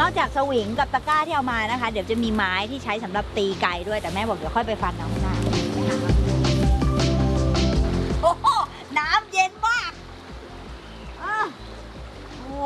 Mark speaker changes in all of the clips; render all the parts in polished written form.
Speaker 1: อกจากสวิงกับตะกร้าที่เอามานะคะเดี๋ยวจะมีไม้ที่ใช้สำหรับตีไก่ด้วยแต่แม่บอกเดี๋ยวค่อยไปฟันเอาข้างหน้าโอ้โหน้ำเย็นมากโอ้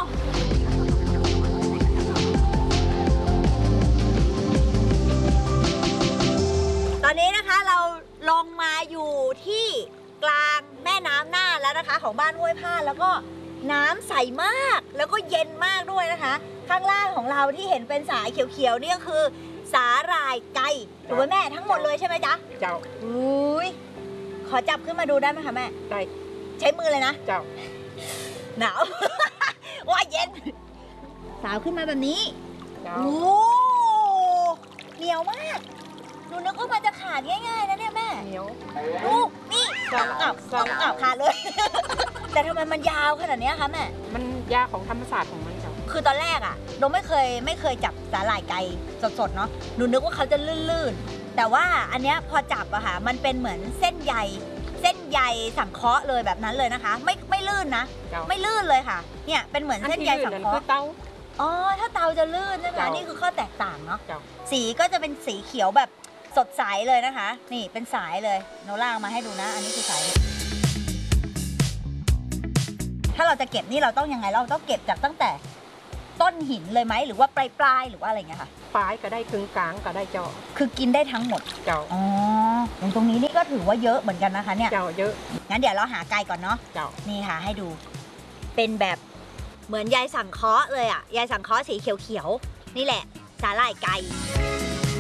Speaker 1: ตอนนี้นะคะเราลงมาอยู่ที่กลางแม่น้ำน่านแล้วนะคะของบ้านห้วยพานแล้วก็น้ำใสมากแล้วก็เย็นมากด้วยนะคะข้างล่างของเราที่เห็นเป็นสายเขียวๆนี่ก็คือสาหร่ายไก่ถูกไหมแม่ทั้งหมดเลยใช่ไหมจ๊ะ
Speaker 2: เจ้า
Speaker 1: อุ้ยขอจับขึ้นมาดูได้ไหมคะแม่
Speaker 2: ได้
Speaker 1: ใช้มือเลยนะ
Speaker 2: เจ้า
Speaker 1: หนาว ว่าเย็นสาวขึ้นมาแบบนี้โอ้เหนียวมากหนูนึกว่ามันจะขาดง่ายๆนะเนี่ยแม่
Speaker 2: เหนียว
Speaker 1: ลูกนี่อ้าวขาดเลย แต่ทำไมมันยาวขนาดนี้คะแม่
Speaker 2: มันยาของธรรมศาสตร์ของมันเจ้า
Speaker 1: คือตอนแรกอ่ะหนูไม่เคยจับสาหร่ายไก่สดๆเนาะหนูนึกว่าเขาจะลื่นๆแต่ว่าอันเนี้ยพอจับอะค่ะมันเป็นเหมือนเส้นใยสังเคราะห์เลยแบบนั้นเลยนะคะไม่ลื่นนะไม่ลื่นเลยค่ะเนี่ยเป็นเหมือนเส้นใยสังเคราะห์
Speaker 2: เตา
Speaker 1: อ๋อถ้าเตาจะลื่นใช่ไหมนี่คือข้อแตกต่างเนาะสีก็จะเป็นสีเขียวแบบสดใสเลยนะคะนี่เป็นสายเลยโนล่ามาให้ดูนะอันนี้คือสายถ้าเราจะเก็บนี่เราต้องยังไงเราต้องเก็บจากตั้งแต่ต้นหินเลยไหมหรือว่าปลายหรือว่าอะไรเงี้ยค่ะ
Speaker 2: ปลายก็ได้กึ่งกลางก็ได้เจ้า
Speaker 1: คือกินได้ทั้งหมด
Speaker 2: เจ้า
Speaker 1: อ๋อตรงนี้นี่ก็ถือว่าเยอะเหมือนกันนะคะเนี่ย
Speaker 2: เจ้าเยอะ
Speaker 1: งั้นเดี๋ยวเราหาไก่ก่อนเนาะ
Speaker 2: เจ้า
Speaker 1: นี่ค่ะให้ดูเป็นแบบเหมือนใยสังเคราะห์เลยอะใยสังเคราะห์สีเขียวๆนี่แหละสาหร่ายไก่